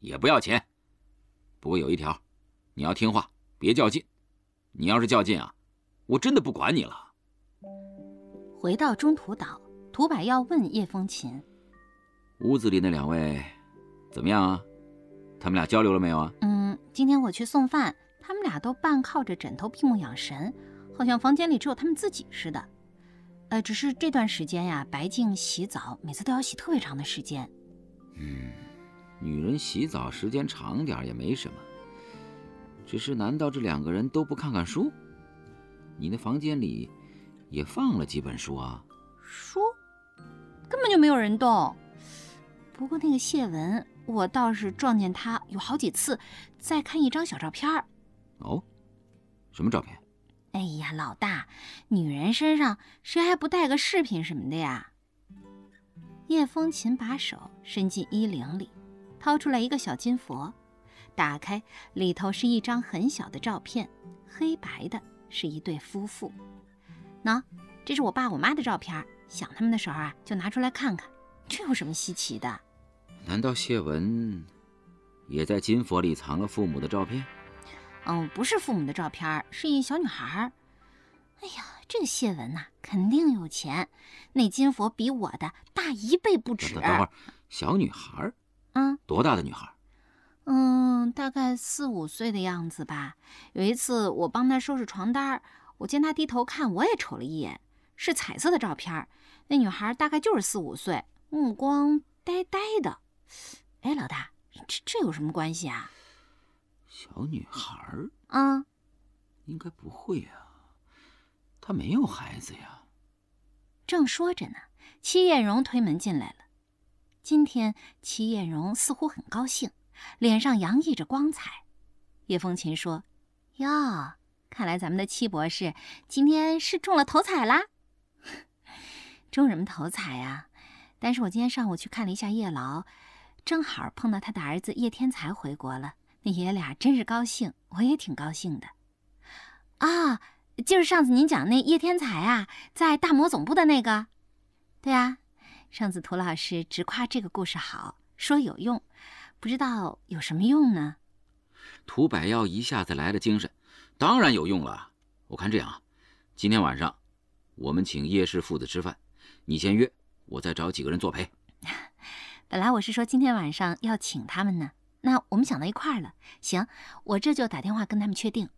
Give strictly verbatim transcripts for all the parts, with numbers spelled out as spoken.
也不要钱。不过有一条，你要听话，别较劲。你要是较劲啊，我真的不管你了。 回到中途岛，涂百耀问叶风琴：“ 屋子里那两位怎么样啊？他们俩交流了没有啊？”“ 嗯，今天我去送饭，他们俩都半靠着枕头闭目养神，好像房间里只有他们自己似的。呃，只是这段时间呀，白净洗澡每次都要洗特别长的时间。”“ 嗯，女人洗澡时间长点也没什么，只是难道这两个人都不看看书？你那房间里也放了几本书啊？”“ 书根本就没有人动。不过那个谢文，我倒是撞见他有好几次在看一张小照片。”“ 哦，什么照片？”“ 哎呀，老大，女人身上谁还不带个饰品什么的呀？”叶风琴把手伸进衣领里，掏出来一个小金佛，打开，里头是一张很小的照片，黑白的，是一对夫妇。喏，这是我爸我妈的照片，想他们的时候啊，就拿出来看看，这有什么稀奇的？”“ 难道谢文也在金佛里藏了父母的照片？”“ 嗯，不是父母的照片，是一小女孩。哎呀，这个谢文呐、啊，肯定有钱，那金佛比我的大一倍不止。”“ 等会儿，小女孩？ 嗯， 多大的女孩？”“ 嗯，大概四五岁的样子吧。有一次我帮她收拾床单，我见她低头看，我也瞅了一眼，是彩色的照片。那女孩大概就是四五岁，目光呆呆的。哎，老大，这这有什么关系啊？”“ 小女孩？ 啊， 应该不会啊，她没有孩子呀。” 正说着呢，戚艳荣推门进来了。今天戚艳荣似乎很高兴，脸上洋溢着光彩。叶风琴说：“哟，看来咱们的戚博士今天是中了头彩啦。”“中什么头彩呀？但是我今天上午去看了一下叶劳，正好碰到他的儿子叶天才回国了，那爷俩真是高兴，我也挺高兴的。”“啊，就是上次您讲那叶天才啊，在大魔总部的那个。”“对啊，上次涂老师直夸这个故事好，说有用，不知道有什么用呢？” 涂百耀一下子来了精神：“当然有用了。我看这样啊，今天晚上我们请叶氏父子吃饭，你先约，我再找几个人作陪。”“ 本来我是说今天晚上要请他们呢，那我们想到一块儿了。行，我这就打电话跟他们确定。”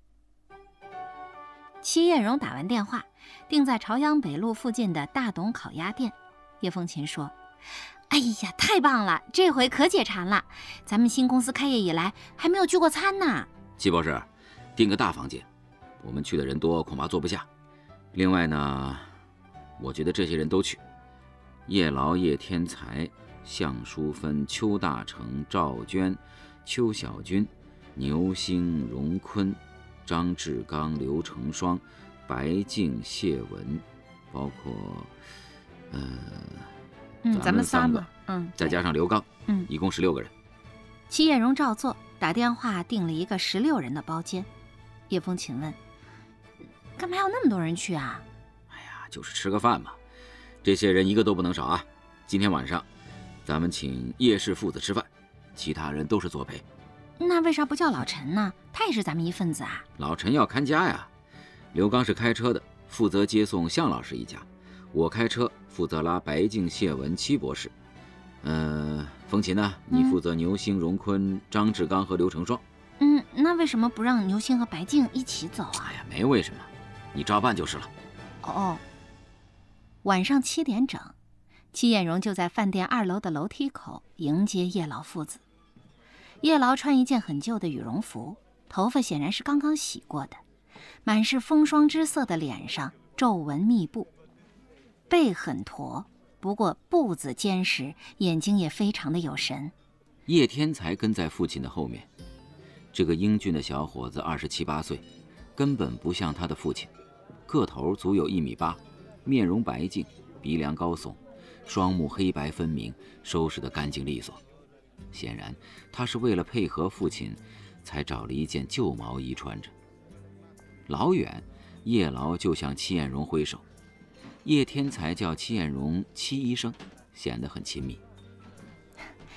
戚艳荣打完电话，定在朝阳北路附近的大董烤鸭店。叶风琴说：“哎呀，太棒了，这回可解馋了。咱们新公司开业以来还没有聚过餐呢。”“ 戚博士，订个大房间，我们去的人多，恐怕坐不下。另外呢，我觉得这些人都去：叶劳、叶天才、向淑芬、邱大成、赵娟、邱小军、牛星、荣坤、张志刚、刘成双、白净、谢文，包括呃， 嗯，咱们三个， 嗯， 再加上刘刚， 嗯， 一共十六个人。” 戚艳荣照做，打电话订了一个十六人的包间。叶风琴问：“干嘛要那么多人去啊？”“ 哎呀，就是吃个饭嘛，这些人一个都不能少啊。今天晚上咱们请叶氏父子吃饭，其他人都是作陪。”“ 那为啥不叫老陈呢？他也是咱们一份子啊。”“ 老陈要看家呀，刘刚是开车的，负责接送向老师一家，我开车负责拉白净、谢文、戚博士。呃，风琴呢，你负责牛星、荣坤、张志刚和刘成双。”“ 嗯，那为什么不让牛星和白净一起走啊？”“ 哎呀，没为什么，你照办就是了。”“ 哦。”晚上七点整，戚艳荣就在饭店二楼的楼梯口迎接叶劳父子。叶劳穿一件很旧的羽绒服，头发显然是刚刚洗过的，满是风霜之色的脸上皱纹密布，背很驼，不过步子坚实，眼睛也非常的有神。 叶天才跟在父亲的后面，这个英俊的小伙子二十七八岁，根本不像他的父亲，个头足有一米八，面容白净，鼻梁高耸，双目黑白分明，收拾得干净利索。显然他是为了配合父亲才找了一件旧毛衣穿着。老远叶劳就向戚艳荣挥手，叶天才叫戚艳荣戚医生，显得很亲密。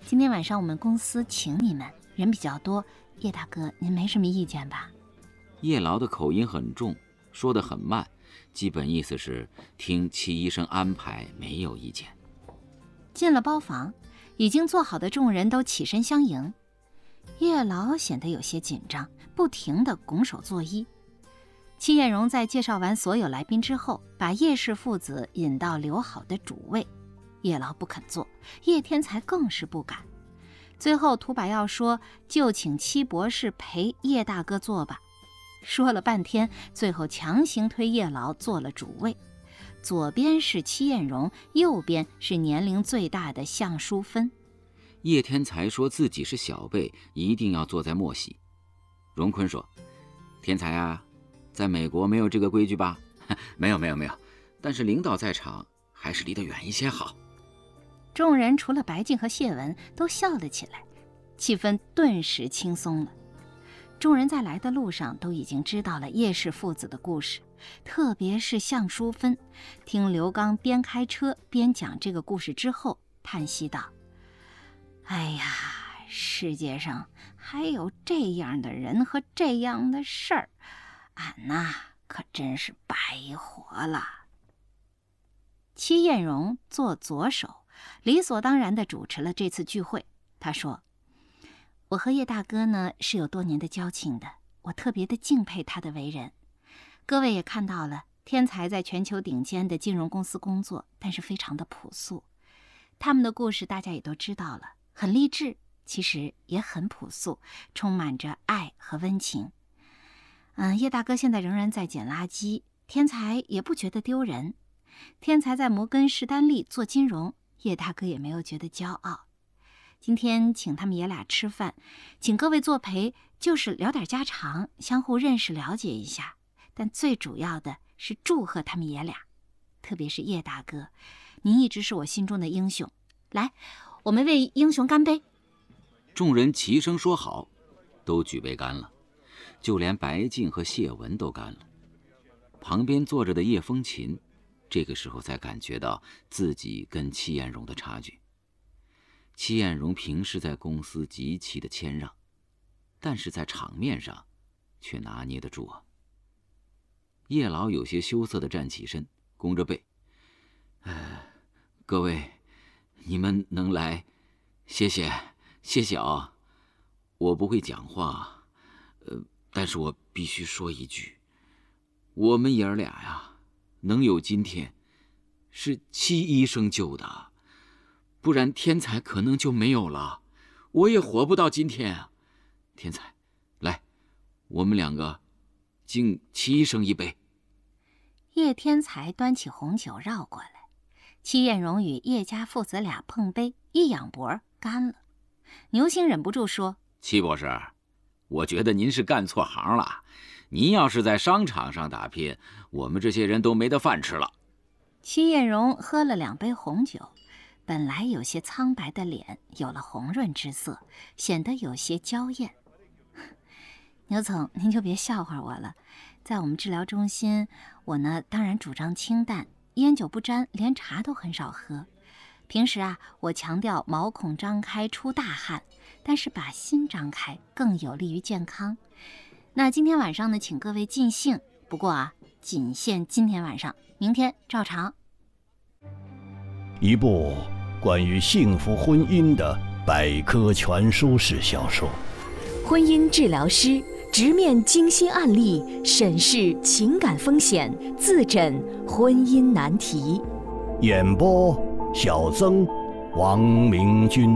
今天晚上我们公司请你们，人比较多，叶大哥您没什么意见吧？ 叶劳的口音很重，说得很慢，基本意思是听戚医生安排，没有意见。 进了包房，已经做好的众人都起身相迎。叶劳显得有些紧张，不停地拱手作揖。戚艳荣在介绍完所有来宾之后，把叶氏父子引到留好的主位。叶劳不肯坐，叶天才更是不敢。最后涂百耀说，就请戚博士陪叶大哥坐吧。说了半天，最后强行推叶劳坐了主位。左边是戚艳荣，右边是年龄最大的向淑芬。 叶天才说自己是小辈，一定要坐在末席。荣坤说，天才啊，在美国没有这个规矩吧？没有没有没有，但是领导在场，还是离得远一些好。 众人除了白净和谢文都笑了起来，气氛顿时轻松了。众人在来的路上都已经知道了叶氏父子的故事，特别是向淑芬，听刘刚边开车边讲这个故事之后，叹息道：哎呀，世界上还有这样的人和这样的事儿，俺呐可真是白活了。戚艳荣做左手，理所当然地主持了这次聚会。他说，我和叶大哥呢是有多年的交情的，我特别的敬佩他的为人。各位也看到了，天才在全球顶尖的金融公司工作，但是非常的朴素。他们的故事大家也都知道了，很励志，其实也很朴素，充满着爱和温情。嗯，叶大哥现在仍然在捡垃圾，天才也不觉得丢人。天才在摩根士丹利做金融，叶大哥也没有觉得骄傲。今天请他们爷俩吃饭，请各位作陪，就是聊点家常，相互认识了解一下。但最主要的是祝贺他们爷俩，特别是叶大哥，您一直是我心中的英雄。来，我们为英雄干杯！ 众人齐声说好，都举杯干了，就连白净和谢文都干了。旁边坐着的叶风琴，这个时候才感觉到自己跟戚艳荣的差距。戚艳荣平时在公司极其的谦让，但是在场面上却拿捏得住啊。叶老有些羞涩地站起身，弓着背，呃，各位，你们能来，谢谢谢谢啊。我不会讲话，呃，但是我必须说一句，我们爷儿俩呀，能有今天，是戚医生救的。不然天才可能就没有了，我也活不到今天啊！天才，来，我们两个敬戚医生一杯。 叶天才端起红酒绕过来，戚艳荣与叶家父子俩碰杯，一仰脖干了。牛星忍不住说： 戚博士，我觉得您是干错行了，您要是在商场上打拼，我们这些人都没得饭吃了。 戚艳荣喝了两杯红酒，本来有些苍白的脸有了红润之色，显得有些娇艳。牛总，您就别笑话我了，在我们治疗中心，我呢当然主张清淡，烟酒不沾，连茶都很少喝。平时啊，我强调毛孔张开出大汗，但是把心张开更有利于健康。那今天晚上呢，请各位尽兴，不过啊，仅限今天晚上，明天照常。 一部关于幸福婚姻的百科全书式小说， 婚姻治疗师直面精心案例，审视情感风险，自诊婚姻难题。 演播小曾、王明君。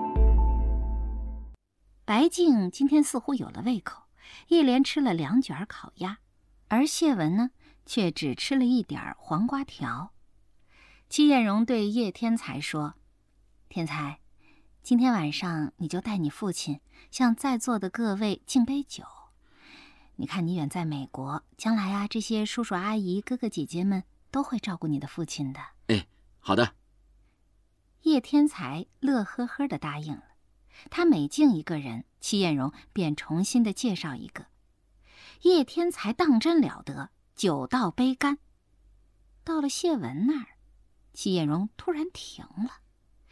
白净今天似乎有了胃口，一连吃了两卷烤鸭，而谢文呢，却只吃了一点黄瓜条。戚艳荣对叶天才说：天才，今天晚上你就带你父亲向在座的各位敬杯酒。你看你远在美国，将来啊，这些叔叔阿姨、哥哥姐姐们都会照顾你的父亲的。 哎，好的。 叶天才乐呵呵地答应了。他每敬一个人，戚艳荣便重新的介绍一个。叶天才当真了得，酒到杯干。到了谢文那儿，戚艳荣突然停了，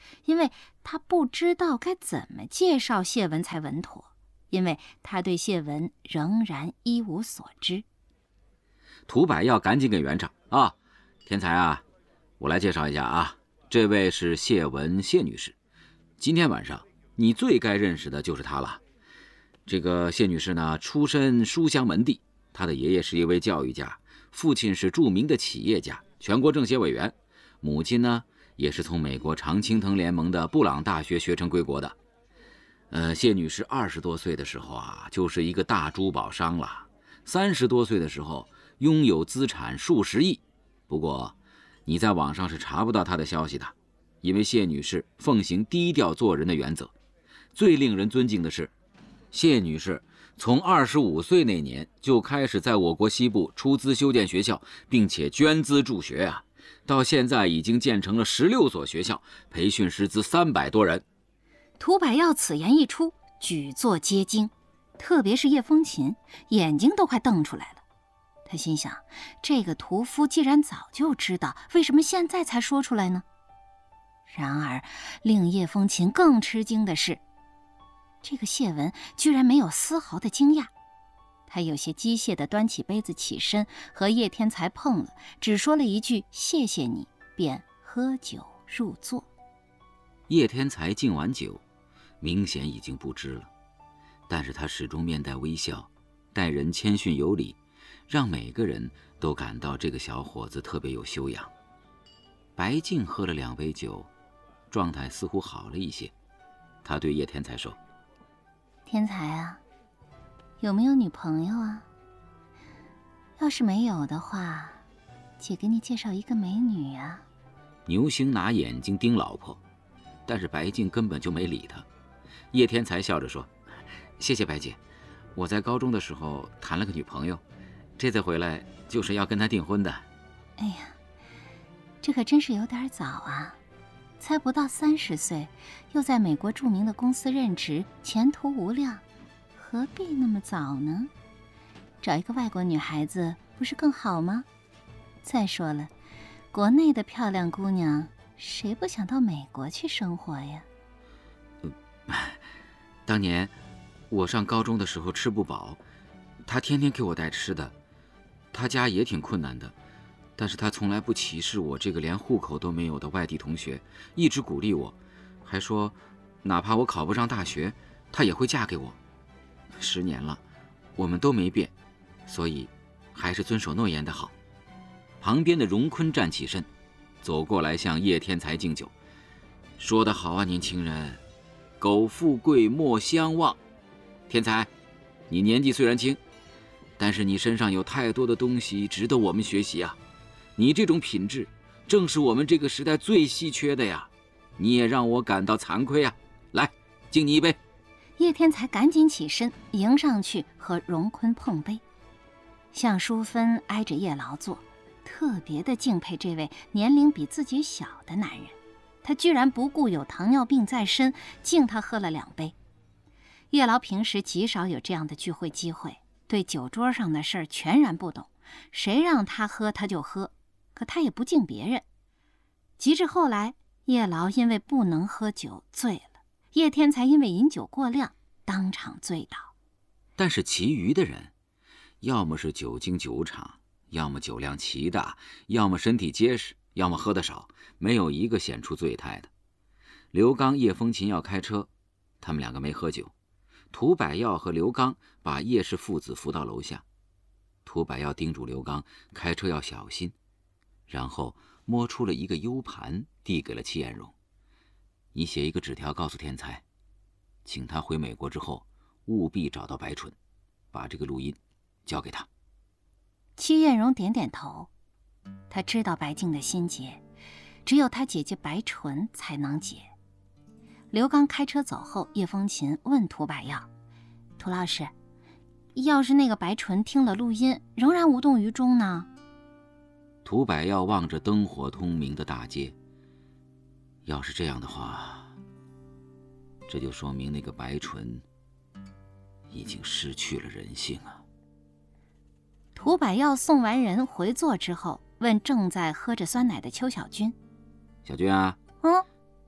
因为他不知道该怎么介绍谢文才稳妥，因为他对谢文仍然一无所知。 涂百耀赶紧给圆场啊，天才啊，我来介绍一下啊，这位是谢文谢女士，今天晚上你最该认识的就是她了。这个谢女士呢，出身书香门第，她的爷爷是一位教育家，父亲是著名的企业家，全国政协委员，母亲呢也是从美国常青藤联盟的布朗大学学成归国的。呃，谢女士二十多岁的时候啊，就是一个大珠宝商了，三十多岁的时候拥有资产数十亿。不过你在网上是查不到她的消息的，因为谢女士奉行低调做人的原则。最令人尊敬的是，谢女士从二十五岁那年就开始在我国西部出资修建学校，并且捐资助学啊，到现在已经建成了十六所学校，培训师资三百多人。 涂百耀此言一出，举座皆惊，特别是叶风琴，眼睛都快瞪出来了。他心想，这个屠夫既然早就知道，为什么现在才说出来呢？然而令叶风琴更吃惊的是，这个谢文居然没有丝毫的惊讶。他有些机械地端起杯子起身，和叶天才碰了，只说了一句谢谢你，便喝酒入座。 叶天才敬完酒，明显已经不知了，但是他始终面带微笑，待人谦逊有礼，让每个人都感到这个小伙子特别有修养。白净喝了两杯酒，状态似乎好了一些，他对叶天才说： 天才啊，有没有女朋友啊？要是没有的话，姐给你介绍一个美女啊。 牛星拿眼睛盯老婆，但是白净根本就没理他。叶天才笑着说：谢谢白姐，我在高中的时候谈了个女朋友，这次回来就是要跟她订婚的。 哎呀，这可真是有点早啊，才不到三十岁，又在美国著名的公司任职，前途无量，何必那么早呢？找一个外国女孩子不是更好吗？再说了，国内的漂亮姑娘，谁不想到美国去生活呀？ 嗯，当年我上高中的时候吃不饱，他天天给我带吃的，他家也挺困难的，但是他从来不歧视我这个连户口都没有的外地同学，一直鼓励我，还说哪怕我考不上大学，他也会嫁给我。十年了，我们都没变，所以还是遵守诺言的好。旁边的荣坤站起身，走过来向叶天才敬酒，说得好啊，年轻人，苟富贵莫相忘。天才，你年纪虽然轻，但是你身上有太多的东西值得我们学习啊！你这种品质，正是我们这个时代最稀缺的呀！你也让我感到惭愧啊！来，敬你一杯。 叶天才赶紧起身，迎上去和荣坤碰杯。向淑芬挨着叶劳坐，特别的敬佩这位年龄比自己小的男人。他居然不顾有糖尿病在身，敬他喝了两杯。叶劳平时极少有这样的聚会机会，对酒桌上的事儿全然不懂，谁让他喝他就喝，可他也不敬别人。及至后来，叶劳因为不能喝酒醉了，叶天才因为饮酒过量当场醉倒。 但是其余的人，要么是久经酒场，要么酒量奇大，要么身体结实，要么喝得少，没有一个显出醉态的。刘刚、叶风琴要开车，他们两个没喝酒。涂百耀和刘刚把叶氏父子扶到楼下，涂百耀叮嘱刘刚开车要小心，然后摸出了一个 U 盘递给了戚延荣：你写一个纸条告诉天才，请他回美国之后务必找到白纯，把这个录音交给他。 戚延荣点点头，他知道白净的心结，只有他姐姐白纯才能解。刘刚开车走后，叶风琴问涂百耀：涂老师，要是那个白纯听了录音仍然无动于衷呢？ 涂百耀望着灯火通明的大街，要是这样的话，这就说明那个白纯已经失去了人性啊。 涂百耀送完人回座之后，问正在喝着酸奶的邱小军： 小军啊， 嗯，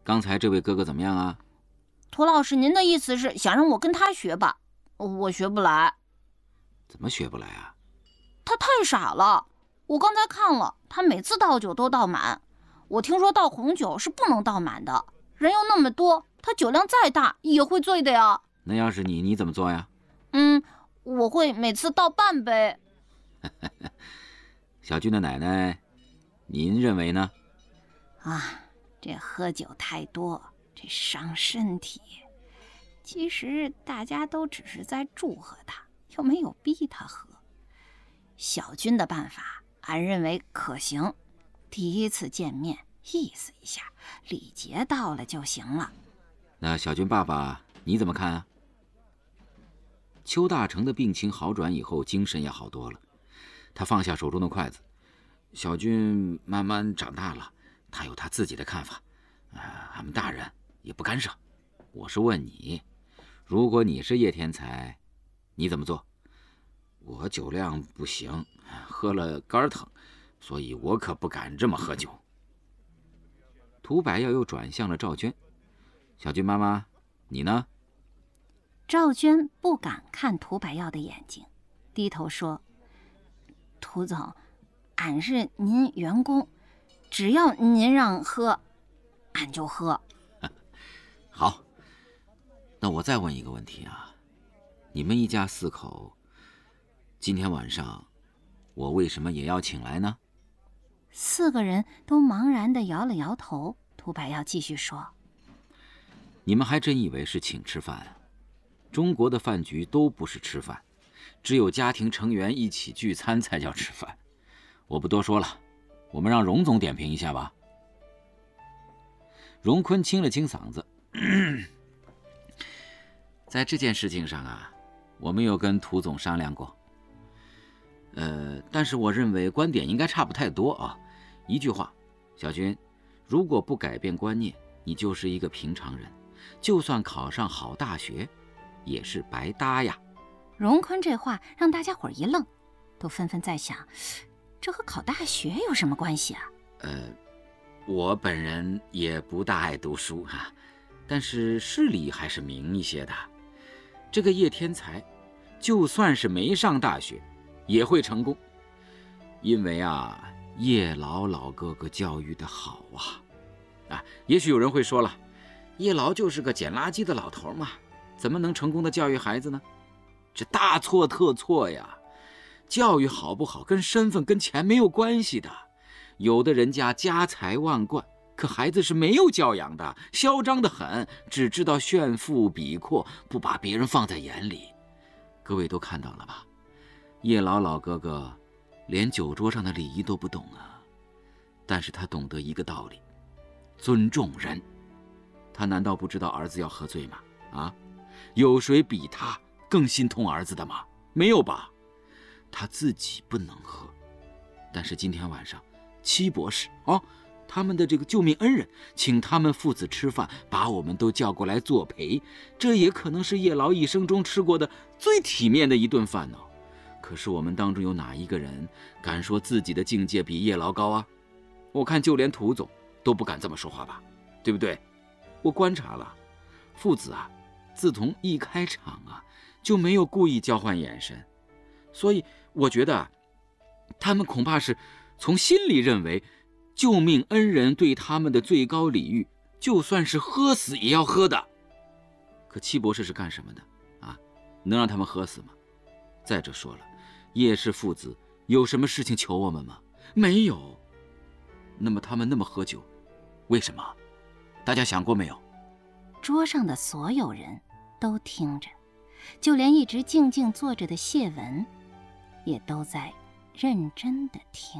刚才这位哥哥怎么样啊？ 涂老师，您的意思是想让我跟他学吧？我学不来。 怎么学不来啊？ 他太傻了，我刚才看了，他每次倒酒都倒满。我听说倒红酒是不能倒满的，人又那么多，他酒量再大也会醉的呀。 那要是你，你怎么做呀？ 嗯，我会每次倒半杯。 小军的奶奶，您认为呢？ 啊，这喝酒太多，这伤身体。其实大家都只是在祝贺他，又没有逼他喝。小军的办法，俺认为可行。第一次见面，意思一下，礼节到了就行了。 那小军爸爸，你怎么看啊？邱大成的病情好转以后，精神也好多了。他放下手中的筷子。小军慢慢长大了，他有他自己的看法，呃，俺们大人也不干涉。我是问你，如果你是叶天才，你怎么做？我酒量不行，喝了肝疼，所以我可不敢这么喝酒。涂百耀又转向了赵娟，小军妈妈，你呢？ 赵娟不敢看涂百耀的眼睛，低头说：“涂总，俺是您员工，只要您让喝，俺就喝。” 好，那我再问一个问题啊，你们一家四口，今天晚上我为什么也要请来呢？ 四个人都茫然地摇了摇头。涂百耀继续说：“ 你们还真以为是请吃饭啊？中国的饭局都不是吃饭，只有家庭成员一起聚餐才叫吃饭。我不多说了，我们让荣总点评一下吧。”荣坤清了清嗓子，在这件事情上啊，我没有跟涂总商量过。呃，但是我认为观点应该差不太多啊。一句话，小军，如果不改变观念，你就是一个平常人，就算考上好大学，也是白搭呀。 荣坤这话让大家伙一愣，都纷纷在想，这和考大学有什么关系啊？ 呃，我本人也不大爱读书哈、啊，但是事理还是明一些的。这个叶天才，就算是没上大学，也会成功，因为啊，叶老老哥哥教育的好啊。啊，也许有人会说了，叶老就是个捡垃圾的老头嘛，怎么能成功的教育孩子呢？这大错特错呀！教育好不好跟身份跟钱没有关系的。有的人家家财万贯，可孩子是没有教养的，嚣张得很，只知道炫富比阔，不把别人放在眼里。各位都看到了吧？叶老老哥哥连酒桌上的礼仪都不懂啊，但是他懂得一个道理，尊重人。他难道不知道儿子要喝醉吗？啊，有谁比他更心痛儿子的吗？没有吧？他自己不能喝，但是今天晚上戚博士哦，他们的这个救命恩人请他们父子吃饭，把我们都叫过来作陪，这也可能是叶老一生中吃过的最体面的一顿饭呢。可是我们当中有哪一个人敢说自己的境界比叶老高啊？我看就连涂总都不敢这么说话吧，对不对？我观察了，父子啊，自从一开场啊，就没有故意交换眼神，所以我觉得啊，他们恐怕是从心里认为，救命恩人对他们的最高礼遇，就算是喝死也要喝的。可戚博士是干什么的啊？能让他们喝死吗？再者说了，叶氏父子有什么事情求我们吗？没有。那么他们那么喝酒，为什么？大家想过没有？ 桌上的所有人都听着，就连一直静静坐着的谢文，也都在认真地听。